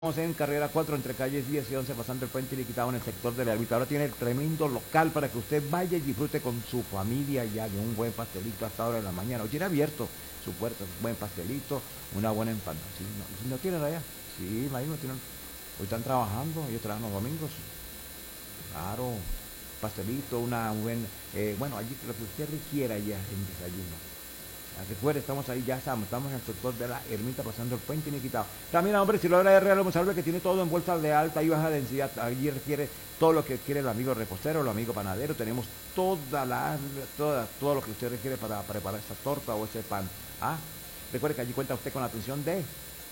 Estamos en carrera 4 entre calles 10 y 11 pasando el puente Iliquitado en el sector de la ermita. Ahora tiene el tremendo local para que usted vaya y disfrute con su familia ya de un buen pastelito hasta ahora de la mañana. Hoy tiene abierto su puerta, un buen pastelito, una buena empanada. ¿Sí? ¿No tienen allá? Sí, imagino, tienen. Hoy están trabajando, ellos trabajan los domingos. Claro, pastelito, una buen, bueno, allí lo que usted requiera ya en desayuno. Recuerde, estamos ahí, ya estamos en el sector de la ermita pasando el puente Iniquitado. También, hombre, si logra Real Responsable que tiene todo en bolsas de alta y baja densidad, allí requiere todo lo que quiere el amigo repostero, el amigo panadero, tenemos todo lo que usted requiere para preparar esta torta o ese pan. Ah, recuerde que allí cuenta usted con la atención de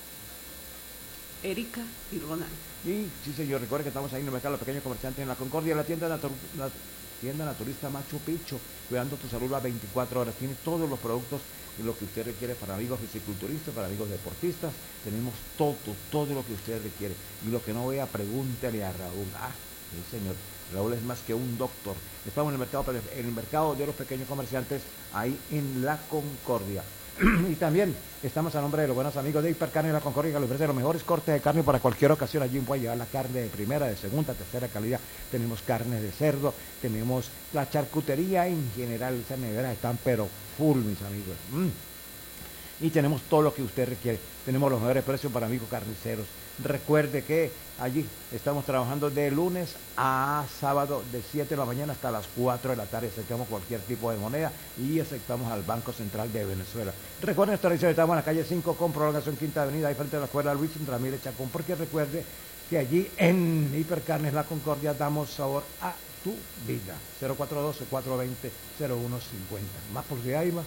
Erika y Ronald. y sí, señor, recuerde que estamos ahí en el mercado de los pequeños comerciantes en la Concordia, la tienda naturista Machu Picchu, cuidando tu salud a 24 horas. Tiene todos los productos y lo que usted requiere para amigos fisiculturistas, para amigos deportistas. Tenemos todo lo que usted requiere. Y lo que no vea, pregúntele a Raúl. Ah, sí, señor. Raúl es más que un doctor. Estamos en el mercado de los pequeños comerciantes, ahí en la Concordia. Y también estamos a nombre de los buenos amigos de Hipercarne de la Concordia, que le ofrece los mejores cortes de carne para cualquier ocasión. Allí puede llevar la carne de primera, de segunda, tercera calidad. Tenemos carne de cerdo, tenemos la charcutería en general. Esas neveras están pero full, mis amigos. Y tenemos todo lo que usted requiere. Tenemos los mejores precios para amigos carniceros. Recuerde que allí estamos trabajando de lunes a sábado de 7 de la mañana hasta las 4 de la tarde. Aceptamos cualquier tipo de moneda y aceptamos al Banco Central de Venezuela. Recuerde nuestra dirección, estamos en la calle 5 con prolongación Quinta Avenida, ahí frente a la escuela Luis Ramírez Chacón, porque recuerde que allí en Hipercarnes La Concordia damos sabor a tu vida. 0412-420-0150. Más publicidad y más.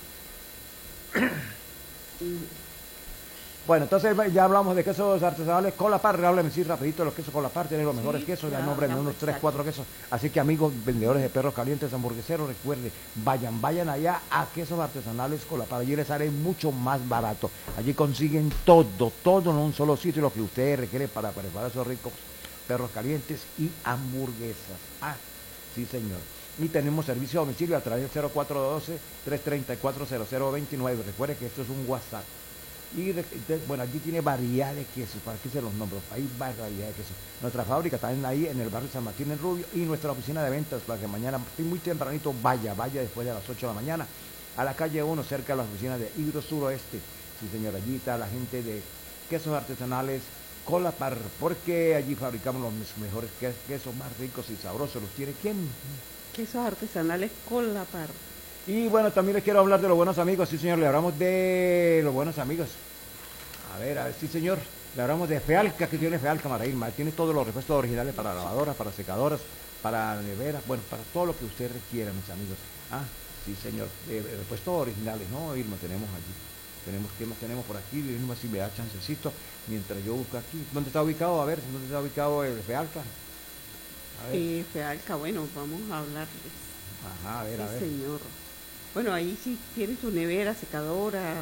Bueno, entonces ya hablamos de quesos artesanales Colapar. Háblame sí rapidito de los quesos Colapar. Tienen los mejores quesos, ya nombre de unos 3, 4 quesos. Así que amigos vendedores de perros calientes, hamburgueseros, recuerden, vayan allá a quesos artesanales Colapar. Allí les sale mucho más barato. Allí consiguen todo en un solo sitio, lo que ustedes requieren para preparar esos ricos perros calientes y hamburguesas. Ah, sí señor. Y tenemos servicio a domicilio a través del 0412-334-0029. Recuerde que esto es un WhatsApp. Y bueno, aquí tiene variedad de quesos, para que se los nombro, hay variedad de quesos. Nuestra fábrica está ahí en el barrio San Martín en Rubio, y nuestra oficina de ventas, para que mañana, muy tempranito, vaya después de las 8 de la mañana, a la calle 1, cerca de las oficinas de Hidro Suroeste. Sí, señor, allí está la gente de quesos artesanales Colapar, porque allí fabricamos los mejores quesos más ricos y sabrosos. ¿Los tiene quién? Quesos artesanales Colapar. Y bueno, también les quiero hablar de los buenos amigos. Sí, señor, le hablamos de los buenos amigos. A ver, sí, señor. Le hablamos de Fealca, que tiene Fealca Maraín. Tiene todos los repuestos originales para lavadoras, para secadoras, para neveras, bueno, para todo lo que usted requiera, mis amigos. Ah, sí, señor. Repuestos originales, ¿no? Irma, tenemos allí. ¿Qué más tenemos por aquí? Irma, si me da chancecito, mientras yo busco aquí. ¿Dónde está ubicado? A ver, ¿dónde está ubicado el Fealca? A ver. Fealca, bueno, vamos a hablarles. Ajá, a ver, Sí, a ver. señor. Bueno, ahí sí tienes tu nevera, secadora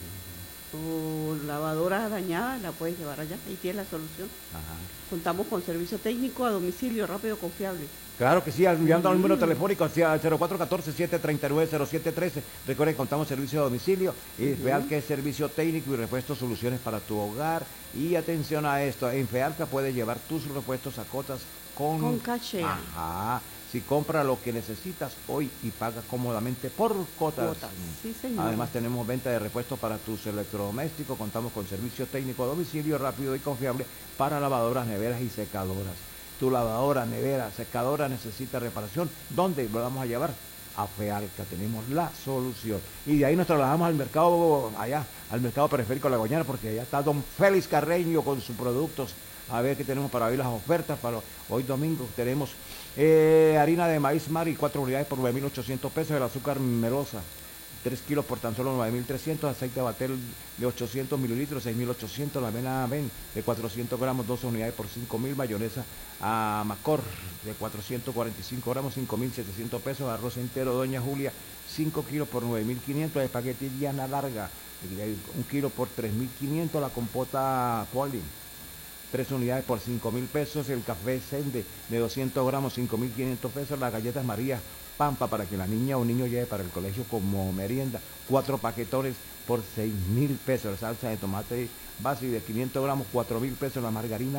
o lavadora dañada, la puedes llevar allá. Ahí tienes la solución. Ajá. Contamos con servicio técnico a domicilio, rápido, confiable. Claro que sí, enviando al número telefónico hacia 0414-739-0713. Recuerden, contamos servicio a domicilio y Fealca es servicio técnico y repuestos, soluciones para tu hogar. Y atención a esto, en Fealca puedes llevar tus repuestos a cotas Con caché. Ajá. Si compra lo que necesitas hoy y paga cómodamente por cotas. Sí, señor. Además tenemos venta de repuestos para tus electrodomésticos. Contamos con servicio técnico a domicilio rápido y confiable para lavadoras, neveras y secadoras. Tu lavadora, nevera, secadora necesita reparación. ¿Dónde lo vamos a llevar? A Fealca, tenemos la solución. Y de ahí nos trasladamos al mercado, allá, al mercado periférico de La Guañana, porque allá está don Félix Carreño con sus productos. A ver qué tenemos para hoy las ofertas. Para hoy domingo tenemos harina de maíz Mari, 4 unidades por 9.800 pesos. El azúcar melosa, 3 kilos por tan solo 9.300. Aceite de batel de 800 mililitros, 6.800. La avena Ben de 400 gramos, 12 unidades por 5.000. Mayonesa a Macor de 445 gramos, 5.700 pesos. Arroz entero Doña Julia, 5 kilos por 9.500. Espagueti Diana Larga, 1 kilo por 3.500. La compota Polly, 3 unidades por 5.000 pesos. El café Sende de 200 gramos, 5.500 pesos. Las galletas María pampa para que la niña o niño lleve para el colegio como merienda. 4 paquetones por 6.000 pesos. La salsa de tomate base de 500 gramos, 4.000 pesos. La margarina